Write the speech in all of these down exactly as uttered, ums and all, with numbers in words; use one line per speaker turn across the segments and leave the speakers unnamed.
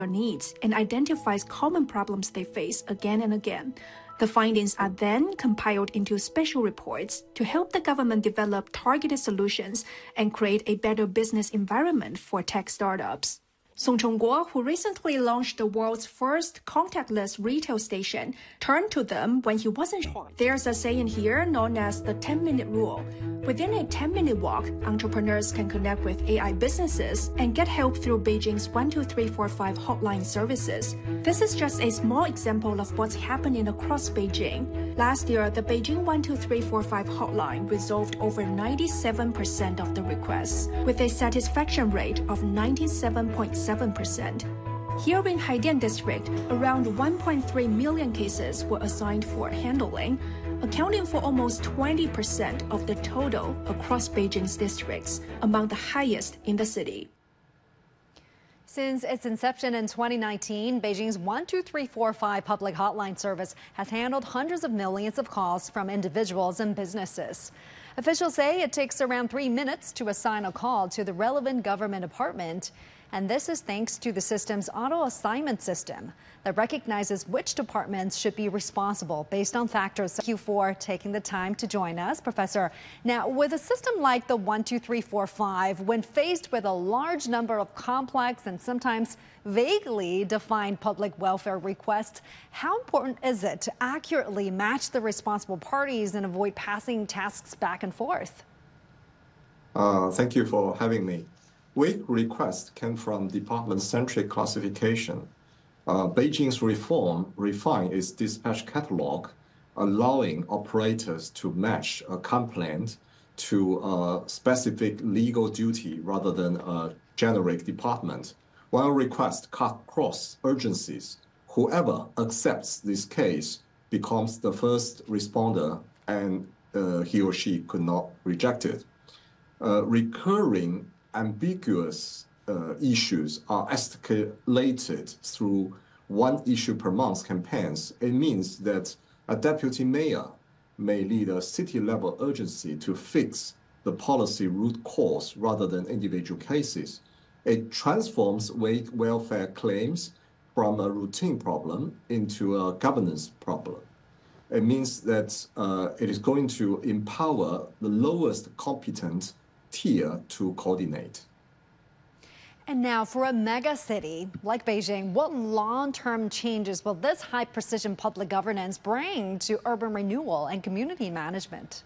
needs and identifies common problems they face again and again. The findings are then compiled into special reports to help the government develop targeted solutions and create a better business environment for tech startups. Song Chongguo, who recently launched the world's first contactless retail station, turned to them when he wasn't sure. There's a saying here known as the ten-minute rule. Within a ten-minute walk, entrepreneurs can connect with A I businesses and get help through Beijing's one two three four five hotline services. This is just a small example of what's happening across Beijing. Last year, the Beijing one two three four five hotline resolved over ninety-seven percent of the requests, with a satisfaction rate of ninety-seven point seven percent. Here in Haidian District, around one point three million cases were assigned for handling, accounting for almost twenty percent of the total across Beijing's districts, among the highest in the city.
Since its inception in twenty nineteen, Beijing's one two three four five public hotline service has handled hundreds of millions of calls from individuals and businesses. Officials say it takes around three minutes to assign a call to the relevant government department. And this is thanks to the system's auto-assignment system that recognizes which departments should be responsible based on factors. Thank you for taking the time to join us, Professor. Now, with a system like the one two three four five, when faced with a large number of complex and sometimes vaguely defined public welfare requests, how important is it to accurately match the responsible parties and avoid passing tasks back and forth?
Uh, thank you for having me. Weak requests came from department-centric classification. Uh, Beijing's reform refined its dispatch catalog, allowing operators to match a complaint to a specific legal duty rather than a generic department. When a request cut across urgencies, whoever accepts this case becomes the first responder, and uh, he or she could not reject it. Uh, recurring ambiguous uh, issues are escalated through one issue per month campaigns. It means that a deputy mayor may lead a city-level urgency to fix the policy root cause rather than individual cases. It transforms welfare claims from a routine problem into a governance problem. It means that uh, it is going to empower the lowest competent tier to coordinate.
And now, for a mega city like Beijing, what long-term changes will this high-precision public governance bring to urban renewal and community management?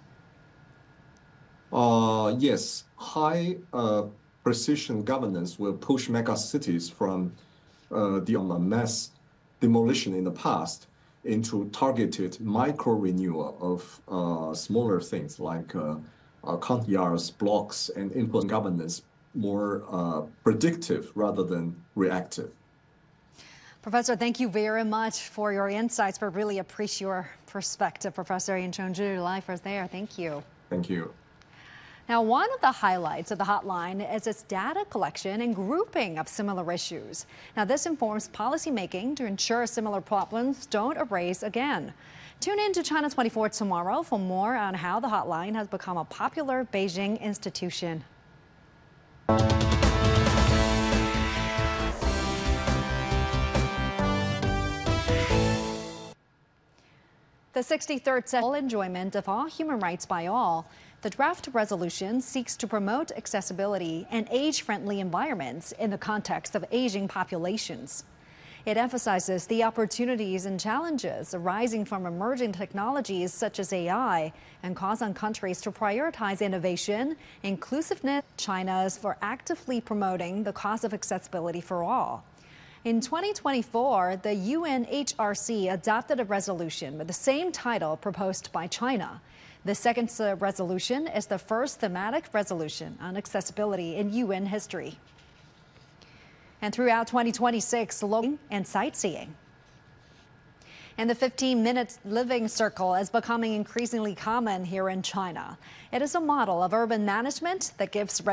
Uh, yes, high uh, precision governance will push mega cities from uh, the mass demolition in the past into targeted micro-renewal of uh, smaller things like uh, Uh, count yards, blocks, and influence governance more uh, predictive rather than reactive.
Professor, thank you very much for your insights. We really appreciate your perspective. Professor Yin Chongzhi, live us there. Thank you.
Thank you.
Now, one of the highlights of the hotline is its data collection and grouping of similar issues. Now, this informs policymaking to ensure similar problems don't arise again. Tune in to China twenty-four tomorrow for more on how the hotline has become a popular Beijing institution. The sixty-third full enjoyment of all human rights by all, the draft resolution seeks to promote accessibility and age-friendly environments in the context of aging populations. It emphasizes the opportunities and challenges arising from emerging technologies such as A I and calls on countries to prioritize innovation, inclusiveness. China is for actively promoting the cause of accessibility for all. In twenty twenty-four, the U N H R C adopted a resolution with the same title proposed by China. The second resolution is the first thematic resolution on accessibility in U N history. And throughout twenty twenty-six, local and sightseeing. And the fifteen minute living circle is becoming increasingly common here in China. It is a model of urban management that gives